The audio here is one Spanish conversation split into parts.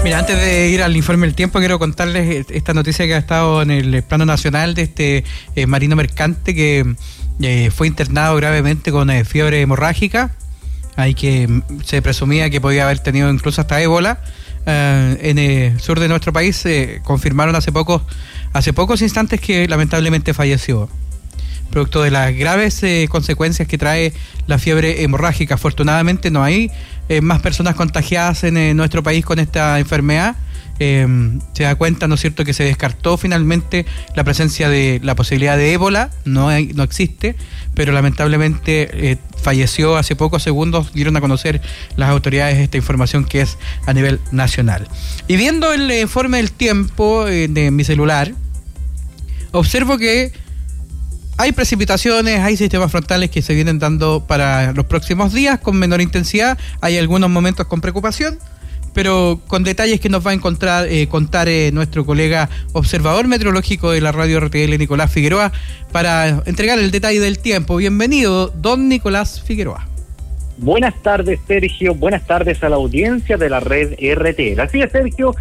Mira, antes de ir al informe del tiempo, quiero contarles esta noticia que ha estado en el plano nacional de este marino mercante que fue internado gravemente con fiebre hemorrágica, ahí que se presumía que podía haber tenido incluso hasta ébola. En el sur de nuestro país confirmaron hace pocos instantes que lamentablemente falleció, producto de las graves consecuencias que trae la fiebre hemorrágica. Afortunadamente no hay más personas contagiadas en nuestro país con esta enfermedad. Se da cuenta, ¿no es cierto?, que se descartó finalmente la presencia de la posibilidad de ébola, no existe, pero lamentablemente falleció hace pocos segundos. Dieron a conocer las autoridades esta información que es a nivel nacional. Y viendo el informe del tiempo de mi celular, observo que hay precipitaciones, hay sistemas frontales que se vienen dando para los próximos días con menor intensidad. Hay algunos momentos con preocupación, pero con detalles que nos va a contar nuestro colega observador meteorológico de la radio RTL, Nicolás Figueroa, para entregar el detalle del tiempo. Bienvenido, don Nicolás Figueroa. Buenas tardes, Sergio. Buenas tardes a la audiencia de la red RTL. Así es, Sergio,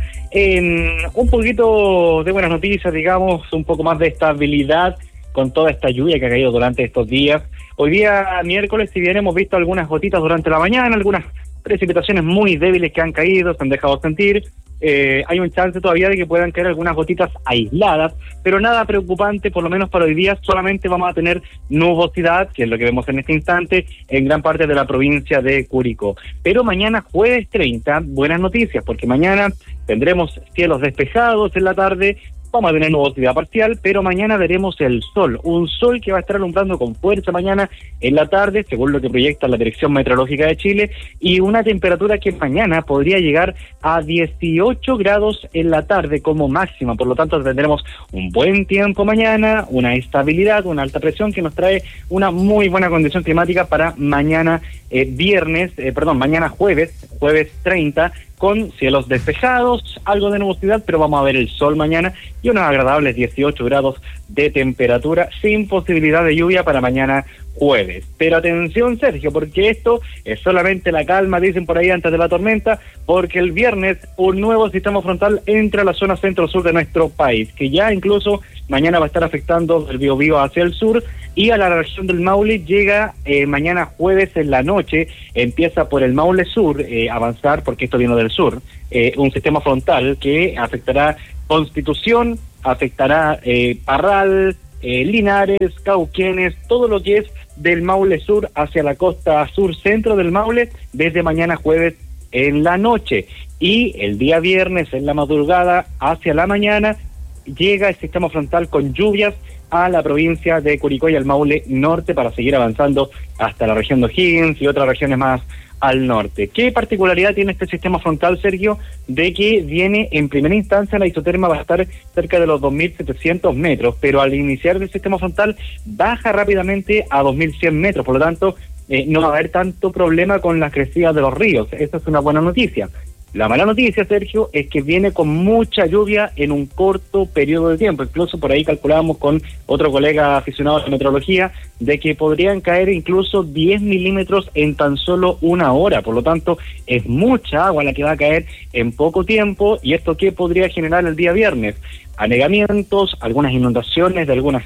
un poquito de buenas noticias, digamos, un poco más de estabilidad con toda esta lluvia que ha caído durante estos días. Hoy día, miércoles, si bien hemos visto algunas gotitas durante la mañana, algunas precipitaciones muy débiles que han caído, se han dejado sentir. Hay un chance todavía de que puedan caer algunas gotitas aisladas, pero nada preocupante, por lo menos para hoy día. Solamente vamos a tener nubosidad, que es lo que vemos en este instante, en gran parte de la provincia de Curicó. Pero mañana, jueves 30, buenas noticias, porque mañana tendremos cielos despejados en la tarde. Vamos a tener nubosidad parcial, pero mañana veremos el sol, un sol que va a estar alumbrando con fuerza mañana en la tarde, según lo que proyecta la Dirección Meteorológica de Chile, y una temperatura que mañana podría llegar a 18 grados en la tarde como máxima. Por lo tanto, tendremos un buen tiempo mañana, una estabilidad, una alta presión que nos trae una muy buena condición climática para mañana mañana jueves 30, con cielos despejados, algo de nubosidad, pero vamos a ver el sol mañana y unos agradables 18 grados de temperatura, sin posibilidad de lluvia para mañana jueves. Pero atención, Sergio, porque esto es solamente la calma, dicen por ahí, antes de la tormenta, porque el viernes un nuevo sistema frontal entra a la zona centro-sur de nuestro país, que ya incluso mañana va a estar afectando del Biobío hacia el sur, y a la región del Maule llega mañana jueves en la noche, empieza por el Maule Sur, avanzar, porque esto vino del sur, un sistema frontal que afectará Constitución, afectará Parral, Linares, Cauquenes, todo lo que es del Maule Sur hacia la costa sur centro del Maule desde mañana jueves en la noche, y el día viernes en la madrugada hacia la mañana llega el sistema frontal con lluvias a la provincia de Curicó y al Maule Norte para seguir avanzando hasta la región de O'Higgins y otras regiones más al norte. ¿Qué particularidad tiene este sistema frontal, Sergio? De que viene en primera instancia, la isoterma va a estar cerca de los 2.700 metros, pero al iniciar el sistema frontal baja rápidamente a 2.100 metros, por lo tanto no va a haber tanto problema con las crecidas de los ríos. Esa es una buena noticia. La mala noticia, Sergio, es que viene con mucha lluvia en un corto periodo de tiempo. Incluso por ahí calculábamos con otro colega aficionado a la meteorología de que podrían caer incluso 10 milímetros en tan solo una hora. Por lo tanto, es mucha agua la que va a caer en poco tiempo. ¿Y esto qué podría generar el día viernes? Anegamientos, algunas inundaciones de algunas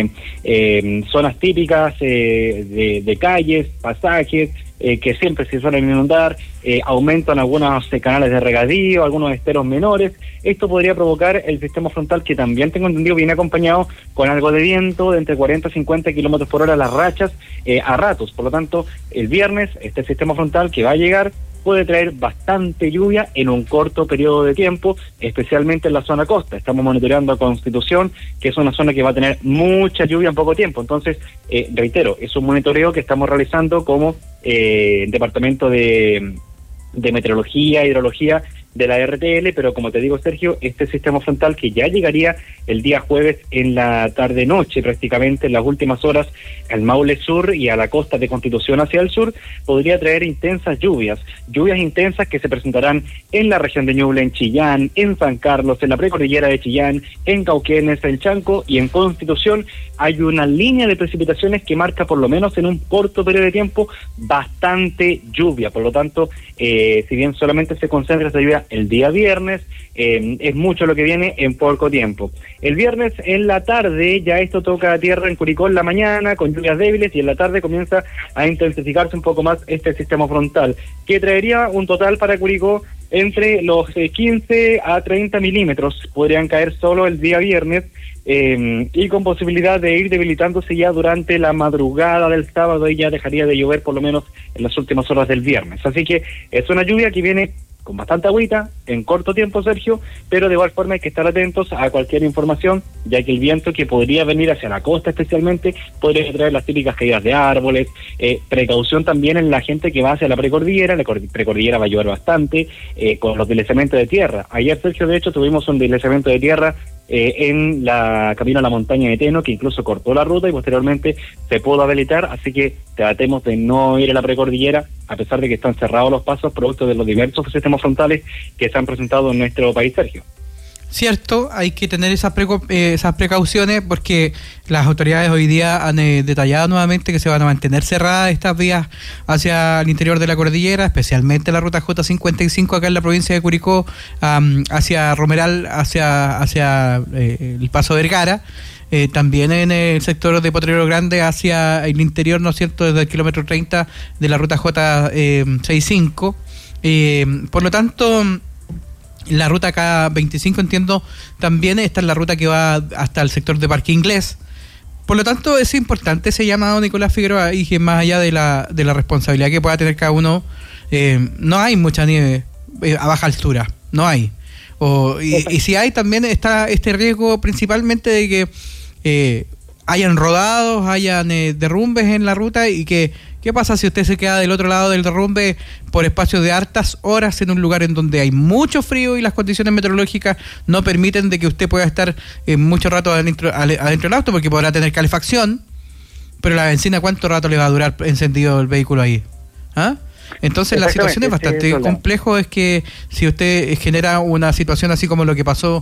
zonas típicas de calles, pasajes, que siempre se suelen inundar, aumento en algunos canales de regadío, algunos esteros menores. Esto podría provocar el sistema frontal, que también tengo entendido viene acompañado con algo de viento de entre 40 y 50 kilómetros por hora las rachas a ratos. Por lo tanto, el viernes este sistema frontal que va a llegar puede traer bastante lluvia en un corto periodo de tiempo, especialmente en la zona costa. Estamos monitoreando a Constitución, que es una zona que va a tener mucha lluvia en poco tiempo. Entonces, reitero, es un monitoreo que estamos realizando como Departamento de Meteorología e Hidrología de la RTL, pero como te digo, Sergio, este sistema frontal que ya llegaría el día jueves en la tarde-noche, prácticamente en las últimas horas, al Maule Sur y a la costa de Constitución hacia el sur, podría traer intensas lluvias intensas que se presentarán en la región de Ñuble, en Chillán, en San Carlos, en la precordillera de Chillán, en Cauquenes, en Chanco y en Constitución. Hay una línea de precipitaciones que marca, por lo menos en un corto periodo de tiempo, bastante lluvia. Por lo tanto, si bien solamente se concentra esa lluvia el día viernes. Es mucho lo que viene en poco tiempo. El viernes en la tarde ya esto toca tierra en Curicó en la mañana con lluvias débiles, y en la tarde comienza a intensificarse un poco más este sistema frontal, que traería un total para Curicó entre los 15 a 30 milímetros. Podrían caer solo el día viernes, y con posibilidad de ir debilitándose ya durante la madrugada del sábado, y ya dejaría de llover por lo menos en las últimas horas del viernes. Así que es una lluvia que viene con bastante agüita, en corto tiempo, Sergio, pero de igual forma hay que estar atentos a cualquier información, ya que el viento que podría venir hacia la costa especialmente podría traer las típicas caídas de árboles. Precaución también en la gente que va hacia la precordillera. La precordillera va a llover bastante, con los deslizamientos de tierra. Ayer, Sergio, de hecho, tuvimos un deslizamiento de tierra en la camino a la montaña de Teno, que incluso cortó la ruta y posteriormente se pudo habilitar, así que tratemos de no ir a la precordillera, a pesar de que están cerrados los pasos producto de los diversos sistemas frontales que se han presentado en nuestro país, Sergio. Cierto, hay que tener esas precauciones, porque las autoridades hoy día han detallado nuevamente que se van a mantener cerradas estas vías hacia el interior de la cordillera, especialmente la ruta J55 acá en la provincia de Curicó, hacia Romeral, hacia el Paso Vergara. También en el sector de Potrero Grande hacia el interior, ¿no es cierto?, desde el kilómetro 30 de la ruta J65. Por lo tanto, la ruta K25, entiendo, también esta es la ruta que va hasta el sector de Parque Inglés. Por lo tanto, es importante ese llamado, Nicolás Figueroa, y que más allá de la responsabilidad que pueda tener cada uno, no hay mucha nieve a baja altura, no hay. Y si hay, también está este riesgo principalmente de que hayan rodados, hayan derrumbes en la ruta, y que ¿qué pasa si usted se queda del otro lado del derrumbe por espacios de hartas horas en un lugar en donde hay mucho frío y las condiciones meteorológicas no permiten de que usted pueda estar mucho rato adentro del auto, porque podrá tener calefacción, pero la benzina, ¿cuánto rato le va a durar encendido el vehículo ahí? ¿Ah? Entonces la situación es bastante complejo. Es que si usted genera una situación así como lo que pasó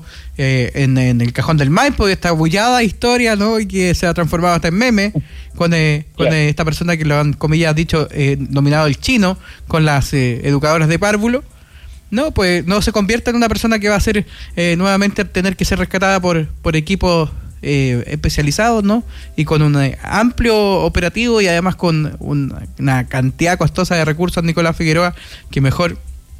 en el Cajón del Maipo, esta bullada historia, ¿no?, y que se ha transformado hasta en meme con esta persona que lo han, comillas, dicho, nominado el chino, con las educadoras de párvulo, no, pues no se convierta en una persona que va a ser nuevamente tener que ser rescatada por equipos especializados, ¿no?, y con un amplio operativo, y además con una cantidad costosa de recursos, Nicolás Figueroa, que mejor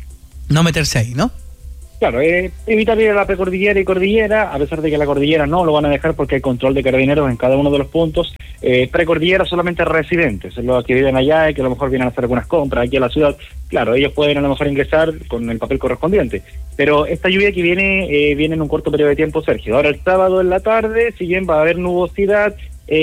no meterse ahí, ¿no? Claro, evitar ir a la precordillera y cordillera, a pesar de que la cordillera no lo van a dejar porque hay control de carabineros en cada uno de los puntos. Precordillera solamente residentes, los que viven allá y que a lo mejor vienen a hacer algunas compras aquí a la ciudad. Claro, ellos pueden a lo mejor ingresar con el papel correspondiente, pero esta lluvia que viene en un corto periodo de tiempo, Sergio. Ahora el sábado en la tarde, si bien va a haber nubosidad,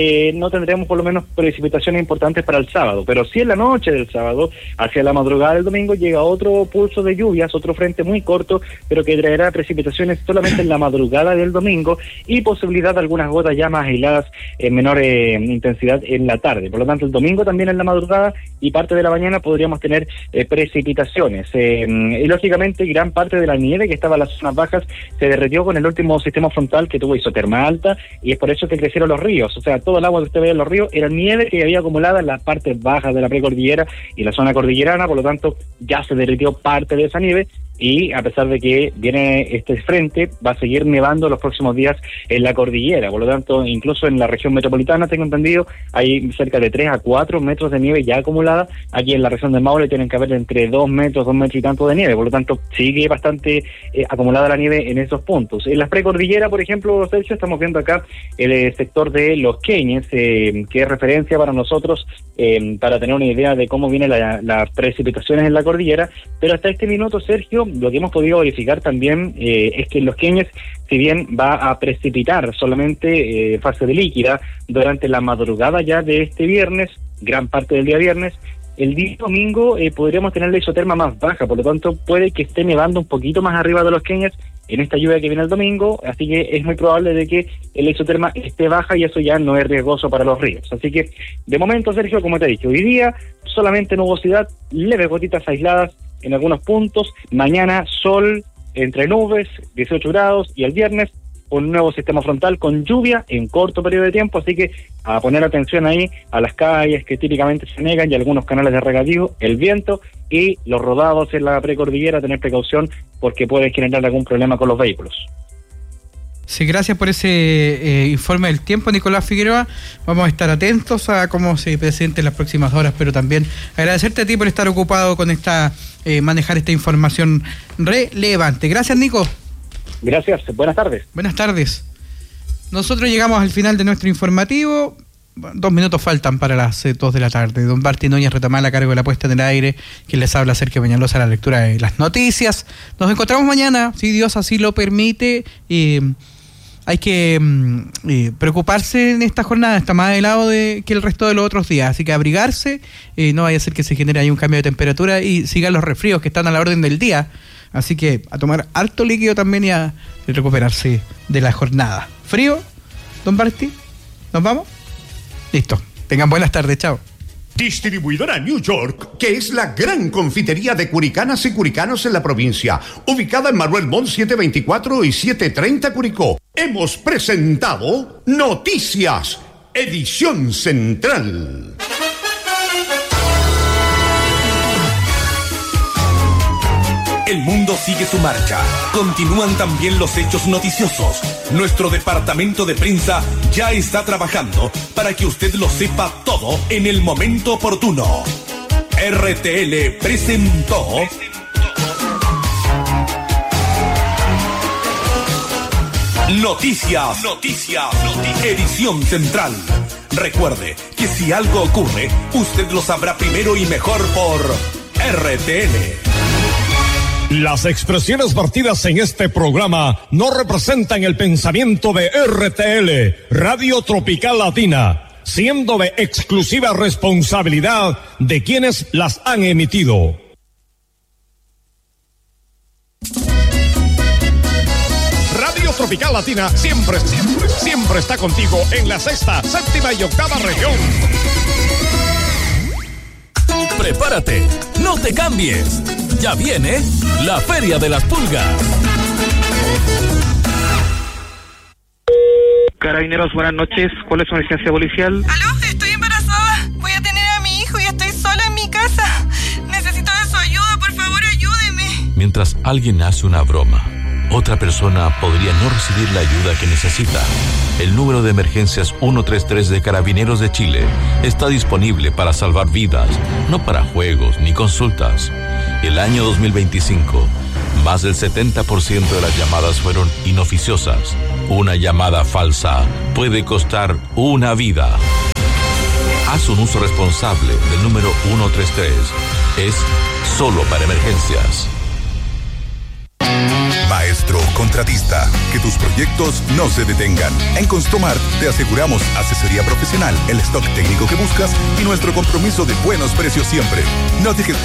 no tendremos por lo menos precipitaciones importantes para el sábado, pero sí en la noche del sábado, hacia la madrugada del domingo, llega otro pulso de lluvias, otro frente muy corto, pero que traerá precipitaciones solamente en la madrugada del domingo, y posibilidad de algunas gotas ya más aisladas en menor intensidad en la tarde. Por lo tanto, el domingo también en la madrugada y parte de la mañana podríamos tener precipitaciones. Y lógicamente gran parte de la nieve que estaba en las zonas bajas se derritió con el último sistema frontal que tuvo isoterma alta, y es por eso que crecieron los ríos. O sea, todo el agua que usted veía en los ríos era nieve que había acumulada en las partes bajas de la precordillera y la zona cordillerana. Por lo tanto, ya se derritió parte de esa nieve, y a pesar de que viene este frente, va a seguir nevando los próximos días en la cordillera. Por lo tanto, incluso en la región metropolitana, tengo entendido, hay cerca de 3 a 4 metros de nieve ya acumulada. Aquí en la región del Maule tienen que haber entre 2 metros y tanto de nieve. Por lo tanto, sigue bastante acumulada la nieve en esos puntos. En las precordilleras, por ejemplo, Sergio, estamos viendo acá el sector de Los Queñes, que es referencia para nosotros, para tener una idea de cómo vienen las precipitaciones en la cordillera. Pero hasta este minuto, Sergio, lo que hemos podido verificar también es que en Los Queñes, si bien va a precipitar solamente fase de líquida durante la madrugada ya de este viernes, gran parte del día viernes, el día domingo podríamos tener la isoterma más baja. Por lo tanto, puede que esté nevando un poquito más arriba de Los Queñes en esta lluvia que viene el domingo, así que es muy probable de que el isoterma esté baja, y eso ya no es riesgoso para los ríos. Así que, de momento, Sergio, como te he dicho, hoy día solamente nubosidad, leves gotitas aisladas en algunos puntos. Mañana sol entre nubes, 18 grados, y el viernes un nuevo sistema frontal con lluvia en corto periodo de tiempo, así que a poner atención ahí a las calles que típicamente se niegan y algunos canales de regadío, el viento y los rodados en la precordillera, tener precaución porque puede generar algún problema con los vehículos. Sí, gracias por ese informe del tiempo, Nicolás Figueroa. Vamos a estar atentos a cómo se presente en las próximas horas, pero también agradecerte a ti por estar ocupado con manejar esta información relevante. Gracias, Nico. Gracias, buenas tardes. Buenas tardes. Nosotros llegamos al final de nuestro informativo. 2 minutos faltan para las 2 de la tarde. Don Barty Núñez Retamal a cargo de la puesta en el aire, quien les habla Sergio Peñalosa, la lectura de las noticias. Nos encontramos mañana, si Dios así lo permite. Hay que preocuparse en esta jornada, está más helado que el resto de los otros días, así que abrigarse, no vaya a ser que se genere ahí un cambio de temperatura y sigan los resfríos que están a la orden del día, así que a tomar harto líquido también y a recuperarse de la jornada. ¿Frío, don Barty? ¿Nos vamos? Listo, tengan buenas tardes, chao. Distribuidora New York, que es la gran confitería de curicanas y curicanos en la provincia, ubicada en Manuel Montt 724 y 730 Curicó. Hemos presentado Noticias, edición central. El mundo sigue su marcha. Continúan también los hechos noticiosos. Nuestro departamento de prensa ya está trabajando para que usted lo sepa todo en el momento oportuno. RTL presentó Noticias, edición central. Recuerde que si algo ocurre, usted lo sabrá primero y mejor por RTL. Las expresiones vertidas en este programa no representan el pensamiento de RTL, Radio Tropical Latina, siendo de exclusiva responsabilidad de quienes las han emitido. Radio Tropical Latina siempre está contigo en la 6ª, 7ª y 8ª región. Prepárate, no te cambies. Ya viene la Feria de las Pulgas. Carabineros, buenas noches. ¿Cuál es su emergencia policial? ¿Aló? Estoy embarazada. Voy a tener a mi hijo y estoy sola en mi casa. Necesito de su ayuda, por favor, ayúdeme. Mientras alguien hace una broma, otra persona podría no recibir la ayuda que necesita. El número de emergencias 133 de Carabineros de Chile está disponible para salvar vidas, no para juegos ni consultas. El año 2025, más del 70% de las llamadas fueron inoficiosas. Una llamada falsa puede costar una vida. Haz un uso responsable del número 133. Es solo para emergencias. Maestro contratista, que tus proyectos no se detengan. En Construmart te aseguramos asesoría profesional, el stock técnico que buscas y nuestro compromiso de buenos precios siempre. No dejes